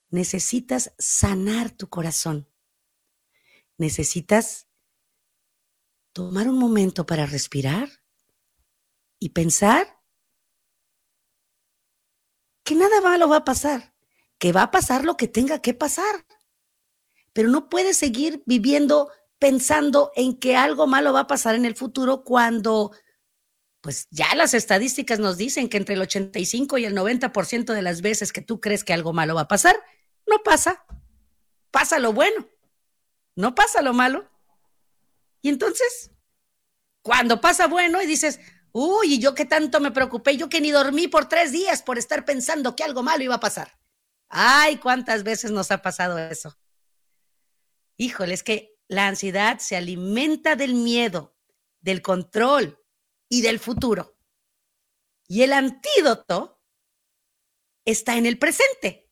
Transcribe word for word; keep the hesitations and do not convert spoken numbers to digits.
necesitas sanar tu corazón. Necesitas tomar un momento para respirar y pensar que nada malo va a pasar, que va a pasar lo que tenga que pasar. Pero no puedes seguir viviendo pensando en que algo malo va a pasar en el futuro cuando, pues ya las estadísticas nos dicen que entre el ochenta y cinco y el noventa por ciento de las veces que tú crees que algo malo va a pasar, no pasa. Pasa lo bueno, no pasa lo malo. Y entonces, cuando pasa bueno y dices, uy, ¿y yo qué tanto me preocupé? Yo que ni dormí por tres días por estar pensando que algo malo iba a pasar. Ay, ¿cuántas veces nos ha pasado eso? Híjole, es que la ansiedad se alimenta del miedo, del control y del futuro. Y el antídoto está en el presente.